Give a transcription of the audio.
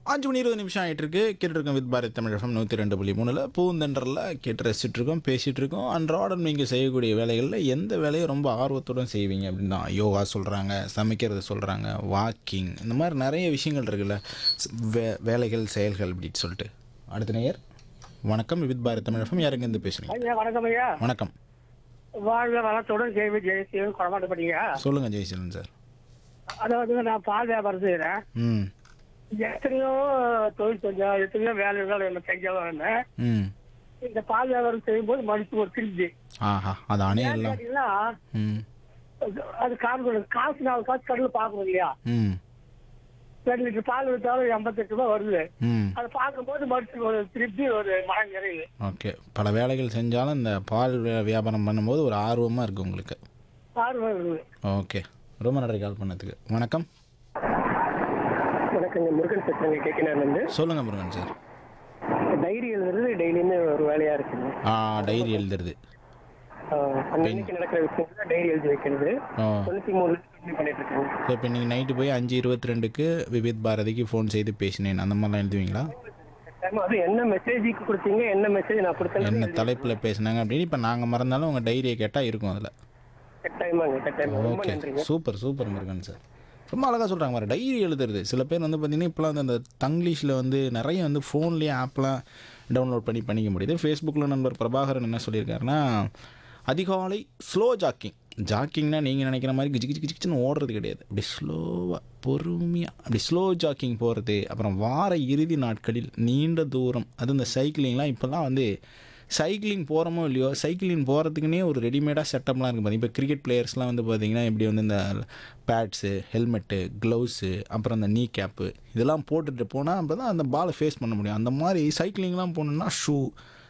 5 மணி 20 நிமிஷம் ஆயிட்டு இருக்கு. கேட்டுருக்கோம் வித் பாரத் தமிழ் எஃப்எம் 102.3ல பூந்தென்றலில் கேட்டு ரசிச்சுட்டு இருக்கோம், பேசிட்டு இருக்கோம். அன்றாடம் நீங்கள் செய்யக்கூடிய வேலைகளில் எந்த வேலையை ரொம்ப ஆர்வத்துடன் செய்வீங்க அப்படின்னா, யோகா சொல்கிறாங்க, சமைக்கிறது சொல்கிறாங்க, வாக்கிங், இந்த மாதிரி நிறைய விஷயங்கள் இருக்குல்ல. வேலைகள் செயல்கள் அப்படின்னு சொல்லிட்டு. அடுத்த நேயர், வணக்கம். வித் பாரத் தமிழ் எஃப்எம், யாருங்க பேசுறீங்க? ஐயா வணக்கம் ஐயா. வணக்கம். வாழ்க வளத்துடன் கேள்வி ஜெயசீலன் குறமாட்டப்பட்டீங்க. சொல்லுங்கள் ஜெயசீலன் சார். அதாவது நான் பால் வியாபாரம் செய்கிறேன். ம் எத்தனையோ தொழில் செஞ்சேன், எத்தனையோ வேலைகள் என்ன செஞ்சவன். ம் இந்த பால் வியாபாரம் செய்யும்போது மனுஷன் ஒரு திருப்தி. ஆஹா, அது அணையெல்லாம். கேட்டீங்கன்னா ம் அது காசு 4 காசு கடல பார்க்கணும் இல்லையா. ம் 2 லிட்டர் பால் விட்டாலும் 88 ரூபாய் வருது. ம் அதை பார்க்கும்போது மனுஷனுக்கு ஒரு திருப்தி, ஒரு மனம் நிறைவு. ஓகே. பல வேலைகள் செஞ்சாலும் இந்த பால் வியாபாரம் பண்ணும்போது ஒரு ஆர்வமாக இருக்குது உங்களுக்கு. ஆர்வம் இருக்குது. ஓகே, ரொம்ப நன்றி கால் பண்ணதுக்கு. வணக்கம். வணக்கங்க, முருகன் பேசுறேங்க, கேட்கினார்லேருந்து. சொல்லுங்கள் முருகன் சார். டைரி எழுதுறது டெய்லியுமே ஒரு வேலையா இருக்குங்க. டைரி எழுதுறது. அன்னைக்கு நடக்கிற விஷயங்களை டைரி எழுதி வைக்கிறது. ஓ 93 பண்ணிட்டு இருக்கேன். இப்போ நீங்கள் நைட்டு போய் 5:22க்கு விவித் பாரதிக்கு ஃபோன் செய்து பேசினேன் அந்த மாதிரிலாம் எழுதுவீங்களா? அது என்ன மெசேஜுக்கு கொடுத்தீங்க, என்ன மெசேஜ் நான் கொடுத்தேன், என்ன தலைப்பில் பேசுனாங்க அப்படின்னு இப்போ நாங்கள் மறந்தாலும் உங்கள் டைரியை கேட்டால் இருக்கும் அதில். கட்டாயமாங்க கட்டாயமா. ரொம்ப ஓகே, நன்றிங்க. Super super Murugan sir. ரொம்ப அழகாக சொல்கிறாங்க மாதிரி டைரி எழுதுறது. சில பேர் வந்து பார்த்திங்கன்னா இப்போலாம் வந்து அந்த தங்கிலீஷில் வந்து நிறைய வந்து ஃபோன்லேயே ஆப்லாம் டவுன்லோட் பண்ணிக்க முடியுது. ஃபேஸ்புக்கில் நண்பர் பிரபாகரன் என்ன சொல்லியிருக்காருன்னா, அதிகாலை ஸ்லோ ஜாக்கிங்னா நீங்கள் நினைக்கிற மாதிரி கிச்சு கிச்சு கிச்சுன்னு ஓடுறது கிடையாது. அப்படி ஸ்லோவாக பொறுமையாக அப்படி ஸ்லோ ஜாக்கிங் போகிறது. அப்புறம் வார இறுதி நாட்களில் நீண்ட தூரம், அது இந்த சைக்கிளிங்லாம் இப்போல்லாம் வந்து சைக்கிளிங் போகிறோமோ இல்லையோ, சைக்கிளிங் போகிறதுக்குன்னே ஒரு ரெடிமேடாக செட்டப்லாம் இருக்குது. பார்த்தீங்க இப்போ கிரிக்கெட் பிளேயர்ஸ்லாம் வந்து பார்த்திங்கன்னா இப்படி வந்து இந்த பேட்ஸு, ஹெல்மெட்டு, க்ளவுஸு, அப்புறம் இந்த நீ கேப்பு இதெல்லாம் போட்டுட்டு போனால் அப்போ தான் அந்த பாலை ஃபேஸ் பண்ண முடியும். அந்த மாதிரி சைக்கிளிங்லாம் போகணுன்னா ஷூ,